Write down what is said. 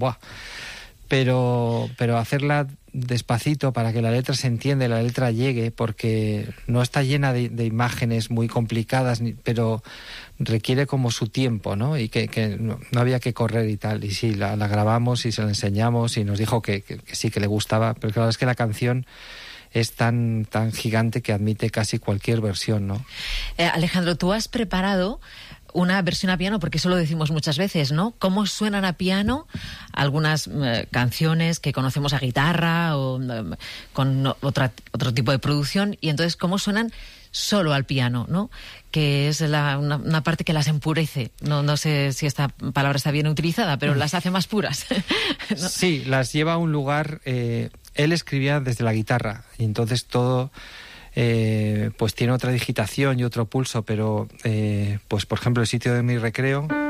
¡buah! Pero hacerla despacito para que la letra se entienda y la letra llegue, porque no está llena de imágenes muy complicadas, pero requiere como su tiempo, ¿no? Y que no había que correr y tal. Y sí, la grabamos y se la enseñamos y nos dijo que sí, que le gustaba, pero claro, es que la canción es tan gigante que admite casi cualquier versión, ¿no? Alejandro, tú has preparado una versión a piano, porque eso lo decimos muchas veces, ¿no? ¿Cómo suenan a piano algunas canciones que conocemos a guitarra o con otro tipo de producción? Y entonces, ¿cómo suenan solo al piano, ¿no? Que es una parte que las empurece. No sé si esta palabra está bien utilizada, pero las hace más puras, ¿no? Sí, las lleva a un lugar... él escribía desde la guitarra, y entonces todo... pues tiene otra digitación y otro pulso, pero pues por ejemplo el sitio de mi recreo